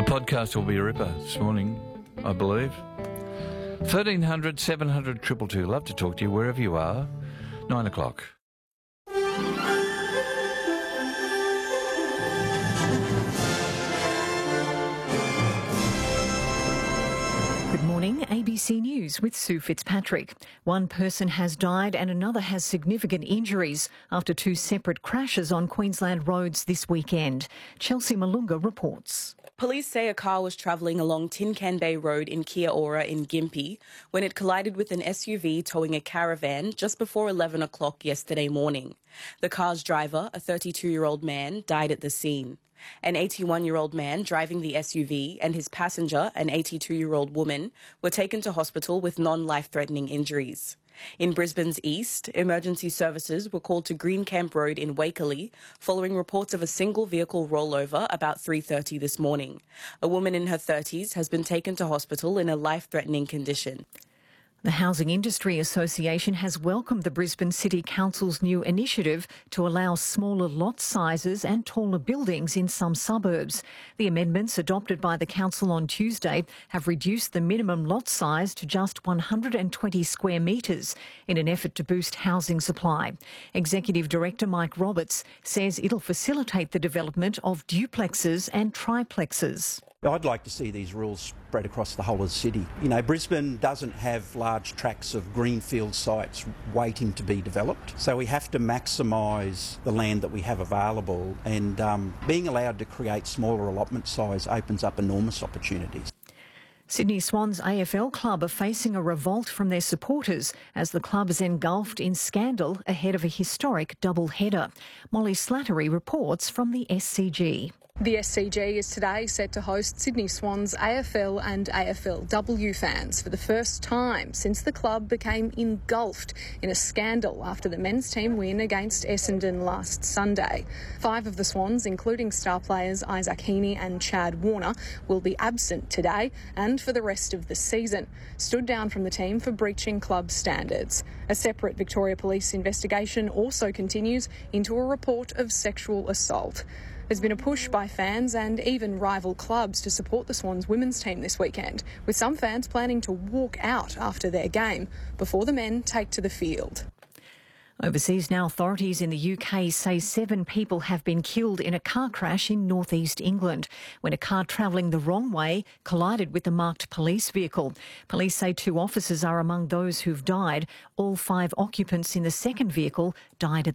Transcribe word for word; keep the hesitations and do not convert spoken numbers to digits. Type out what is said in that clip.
podcast will be a ripper this morning, I believe. thirteen hundred, seven hundred, two two two. Love to talk to you wherever you are. Nine o'clock. Good morning, A B C News with Sue Fitzpatrick. One person has died and another has significant injuries after two separate crashes on Queensland roads this weekend. Chelsea Malunga reports. Police say a car was travelling along Tin Can Bay Road in Kia Ora in Gympie when it collided with an S U V towing a caravan just before eleven o'clock yesterday morning. The car's driver, a thirty-two-year-old man, died at the scene. An eighty-one-year-old man driving the S U V and his passenger, an eighty-two-year-old woman, were taken to hospital with non-life-threatening injuries. In Brisbane's east, emergency services were called to Green Camp Road in Wakerley following reports of a single vehicle rollover about three thirty this morning. A woman in her thirties has been taken to hospital in a life-threatening condition. The Housing Industry Association has welcomed the Brisbane City Council's new initiative to allow smaller lot sizes and taller buildings in some suburbs. The amendments adopted by the council on Tuesday have reduced the minimum lot size to just one hundred twenty square metres in an effort to boost housing supply. Executive Director Mike Roberts says it'll facilitate the development of duplexes and triplexes. I'd like to see these rules spread across the whole of the city. You know, Brisbane doesn't have large tracts of greenfield sites waiting to be developed, so we have to maximise the land that we have available, and um, being allowed to create smaller allotment size opens up enormous opportunities. Sydney Swans A F L club are facing a revolt from their supporters as the club is engulfed in scandal ahead of a historic double-header. Molly Slattery reports from the S C G. The S C G is today set to host Sydney Swans A F L and A F L W fans for the first time since the club became engulfed in a scandal after the men's team win against Essendon last Sunday. Five of the Swans, including star players Isaac Heaney and Chad Warner, will be absent today and for the rest of the season, stood down from the team for breaching club standards. A separate Victoria Police investigation also continues into a report of sexual assault. There's been a push by fans and even rival clubs to support the Swans women's team this weekend, with some fans planning to walk out after their game before the men take to the field. Overseas now, authorities in the U K say seven people have been killed in a car crash in northeast England when a car travelling the wrong way collided with a marked police vehicle. Police say two officers are among those who've died. All five occupants in the second vehicle died at